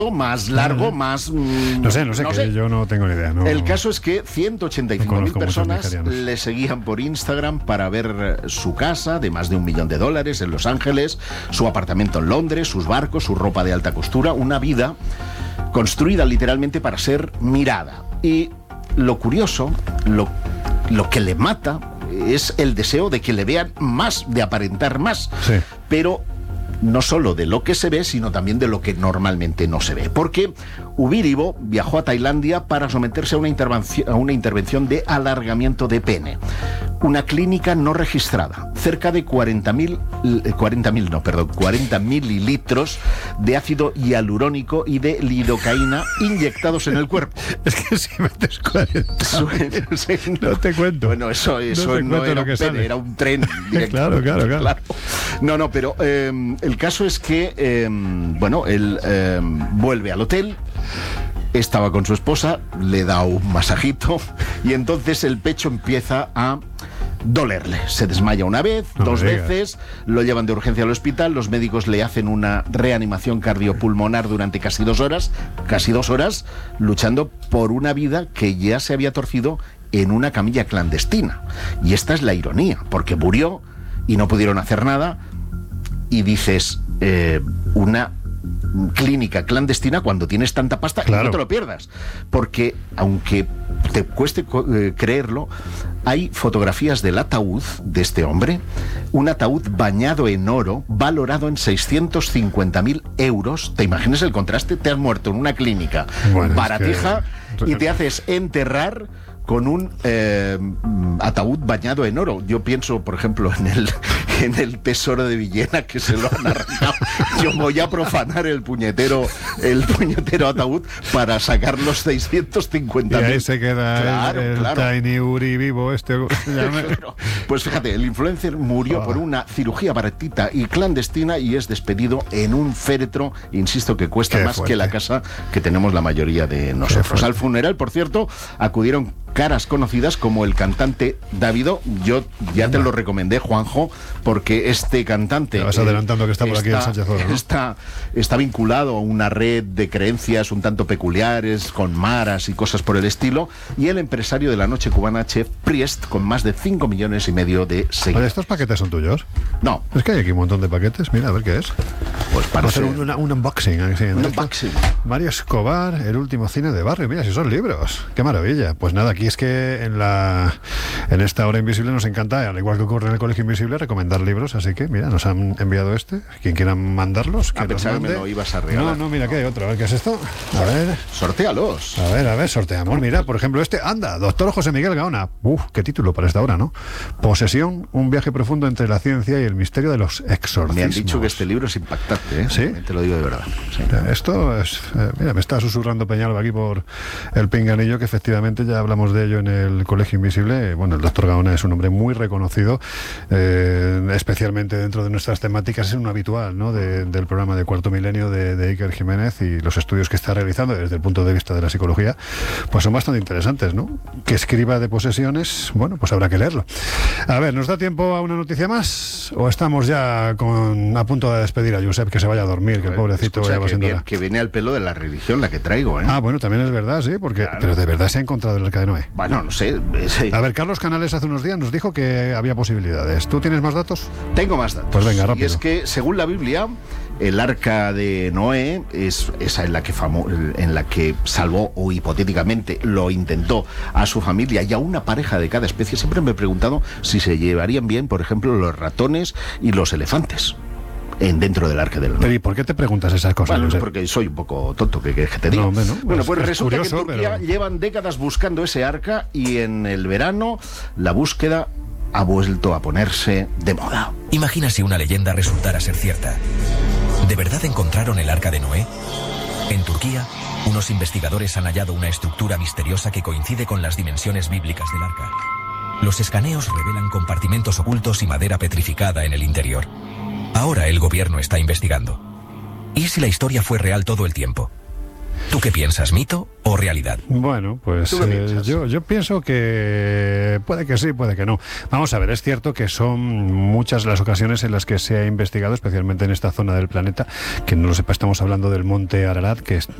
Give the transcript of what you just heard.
más largo, más... No sé, yo no tengo ni idea. No, el caso es que 185.000 personas le seguían por Instagram para ver su casa de más de $1 millón en Los Ángeles, su apartamento en Londres, sus barcos, su ropa de alta costura, una vida construida literalmente para ser mirada. Y lo curioso, lo que le mata es el deseo de que le vean más, de aparentar más. Sí. Pero no solo de lo que se ve, sino también de lo que normalmente no se ve. Porque Ubiribo viajó a Tailandia para someterse a una intervención de alargamiento de pene. Una clínica no registrada. Cerca de 40 mililitros de ácido hialurónico y de lidocaína inyectados en el cuerpo. Es que si metes 40... no te cuento. Bueno, eso no era un pene, era un tren directo. Claro. No, pero el caso es que, él vuelve al hotel, estaba con su esposa, le da un masajito y entonces el pecho empieza a dolerle. Se desmaya una vez, dos veces, lo llevan de urgencia al hospital, los médicos le hacen una reanimación cardiopulmonar durante casi 2 horas, luchando por una vida que ya se había torcido en una camilla clandestina. Y esta es la ironía, porque murió y no pudieron hacer nada, y dices, una clínica clandestina cuando tienes tanta pasta, claro. Y no te lo pierdas, porque aunque te cueste creerlo, hay fotografías del ataúd de este hombre, un ataúd bañado en oro, valorado en 650.000 euros. ¿Te imaginas el contraste? Te has muerto en una clínica baratija y te haces enterrar con un ataúd bañado en oro. Yo pienso, por ejemplo, en el tesoro de Villena, que se lo han arrancado. Yo voy a profanar el puñetero ataúd para sacar los 650.000. Y ahí se queda el Tiny Uri vivo este. Pues fíjate, el influencer murió por una cirugía baratita y clandestina y es despedido en un féretro, insisto, que cuesta más que la casa que tenemos la mayoría de nosotros. Al funeral, por cierto, acudieron caras conocidas como el cantante Davido. Yo ya te lo recomendé, Juanjo, porque este cantante... Te vas adelantando que está por aquí en Sánchez Oro, ¿no? Está vinculado a una red de creencias un tanto peculiares, con maras y cosas por el estilo, y el empresario de la noche cubana, Chef Priest, con más de 5,5 millones de seguidores. ¿Estos paquetes son tuyos? No. Es que hay aquí un montón de paquetes. Mira, a ver qué es. Pues para hacer un unboxing. Un unboxing. Mario Escobar, el último cine de barrio. Mira, si son libros. Qué maravilla. Pues nada, aquí es que en esta hora invisible nos encanta, al igual que ocurre en el Colegio Invisible, recomendar libros, así que mira, nos han enviado este. Quien quiera mandarlos, que pensaba que me lo ibas a regalar. No, mira, que hay otro. A ver, ¿qué es esto? A ver. Sortéalos. A ver, sorteamos. Mira, por ejemplo, este. Anda, doctor José Miguel Gaona. Qué título para esta hora, ¿no? Posesión, un viaje profundo entre la ciencia y el misterio de los exorcismos. Me han dicho que este libro es impactante, ¿eh? ¿Sí? Te lo digo de verdad. Sí. Esto es... mira, me está susurrando Peñalba aquí por el pinganillo, que efectivamente ya hablamos de ello en el Colegio Invisible. Bueno, el doctor Gaona es un hombre muy reconocido, especialmente dentro de nuestras temáticas. Es un habitual, ¿no?, del programa de Cuarto Milenio de Iker Jiménez, y los estudios que está realizando desde el punto de vista de la psicología pues son bastante interesantes, ¿no? Que escriba de posesiones, bueno, pues habrá que leerlo. A ver, ¿nos da tiempo a una noticia más? ¿O estamos ya a punto de despedir a Josep, que se vaya a dormir, que el pobrecito ya va siendo hora? Que viene al pelo de la religión la que traigo, ¿eh? Ah, bueno, también es verdad, sí, porque... Claro. Pero de verdad se ha encontrado el Arca de Noé. Bueno, no sé. A ver, Carlos Canales hace unos días nos dijo que había posibilidades. ¿Tú tienes más datos? Tengo más datos. Pues venga, rápido. Y es que, según la Biblia, el Arca de Noé es esa en la que salvó, o hipotéticamente lo intentó, a su familia y a una pareja de cada especie. Siempre me he preguntado si se llevarían bien, por ejemplo, los ratones y los elefantes dentro del Arca de Noé. Pero ¿y por qué te preguntas esas cosas? Bueno, porque soy un poco tonto, que te diga. No, hombre, no. Bueno, pues resulta curioso, que en Turquía llevan décadas buscando ese arca, y en el verano la búsqueda ha vuelto a ponerse de moda. Imagina si una leyenda resultara ser cierta. ¿De verdad encontraron el Arca de Noé? En Turquía, unos investigadores han hallado una estructura misteriosa que coincide con las dimensiones bíblicas del arca. Los escaneos revelan compartimentos ocultos y madera petrificada en el interior. Ahora el gobierno está investigando. ¿Y si la historia fue real todo el tiempo? ¿Tú qué piensas, mito o realidad? Bueno, pues yo pienso que puede que sí, puede que no. Vamos a ver, es cierto que son muchas las ocasiones en las que se ha investigado, especialmente en esta zona del planeta, que no lo sepa, estamos hablando del monte Ararat, que es